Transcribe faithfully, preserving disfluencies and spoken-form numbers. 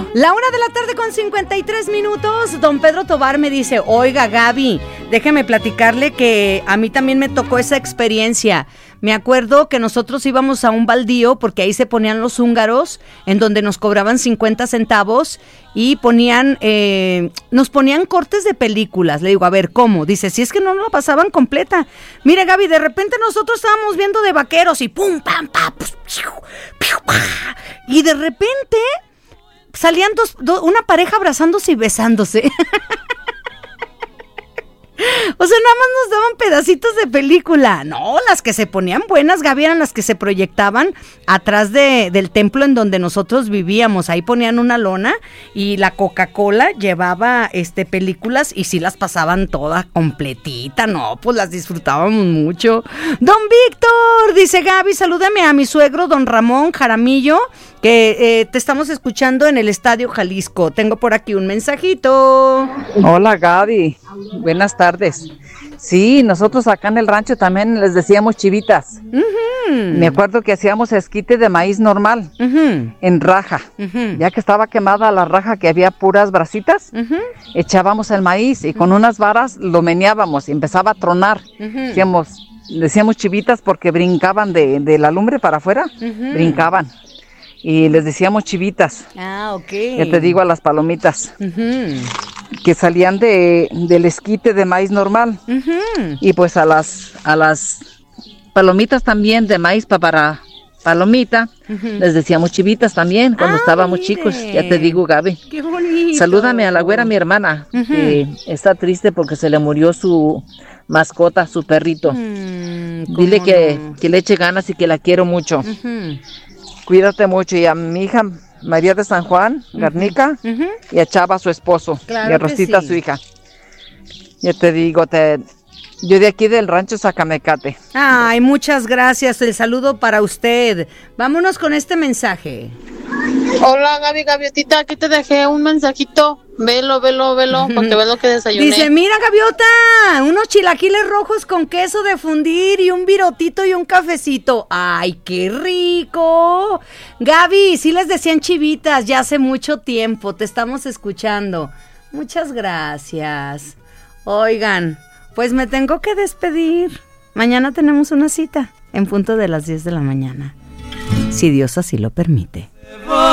La una de la tarde con cincuenta y tres minutos. Don Pedro Tobar me dice, oiga Gaby, déjeme platicarle que a mí también me tocó esa experiencia. Me acuerdo que nosotros íbamos a un baldío porque ahí se ponían los húngaros, en donde nos cobraban cincuenta centavos y ponían, eh, nos ponían cortes de películas. Le digo, a ver, ¿cómo? Dice, si es que no nos la pasaban completa. Mire Gaby, de repente nosotros estábamos viendo de vaqueros y pum, pam, pam, y de repente salían dos, dos, una pareja abrazándose y besándose. O sea, nada más nos daban pedacitos de película. No, las que se ponían buenas, Gaby, eran las que se proyectaban atrás de, del templo en donde nosotros vivíamos. Ahí ponían una lona y la Coca-Cola llevaba este películas y sí las pasaban todas completita. No, pues las disfrutábamos mucho. Don Víctor, dice Gaby, salúdame a mi suegro, don Ramón Jaramillo, que eh, te estamos escuchando en el Estadio Jalisco. Tengo por aquí un mensajito. Hola Gaby, buenas tardes. Sí, nosotros acá en el rancho también les decíamos chivitas. Uh-huh. Me acuerdo que hacíamos esquite de maíz normal, uh-huh, en raja. Uh-huh. Ya que estaba quemada la raja, que había puras brasitas, uh-huh, echábamos el maíz y con unas varas lo meneábamos y empezaba a tronar. Uh-huh. Decíamos, decíamos chivitas porque brincaban de, de la lumbre para afuera, uh-huh, brincaban. Y les decíamos chivitas. Ah, ok. Ya te digo, a las palomitas. Uh-huh. Que salían de del esquite de maíz normal. Uh-huh. Y pues a las a las palomitas también de maíz pa para palomita, uh-huh, les decíamos chivitas también cuando ah, estábamos mire. chicos. Ya te digo, Gaby. Qué bonito. Salúdame a la güera, mi hermana, uh-huh, que está triste porque se le murió su mascota, su perrito. Uh-huh. Dile que, no? que le eche ganas y que la quiero mucho. Uh-huh. Cuídate mucho. Y a mi hija María de San Juan, uh-huh, Garnica, uh-huh, y a Chava, su esposo, claro, y a Rosita, sí, su hija. Ya te digo, te, yo de aquí del rancho Zacamecate. Ay, muchas gracias, el saludo para usted. Vámonos con este mensaje. Hola Gaby, Gaviotita, aquí te dejé un mensajito. Velo, velo, velo, uh-huh, porque ves lo que desayuné. Dice, mira Gaviota, unos chilaquiles rojos con queso de fundir y un virotito y un cafecito. ¡Ay, qué rico! Gaby, sí les decían chivitas ya hace mucho tiempo, te estamos escuchando. Muchas gracias. Oigan, pues me tengo que despedir. Mañana tenemos una cita en punto de las diez de la mañana, si Dios así lo permite.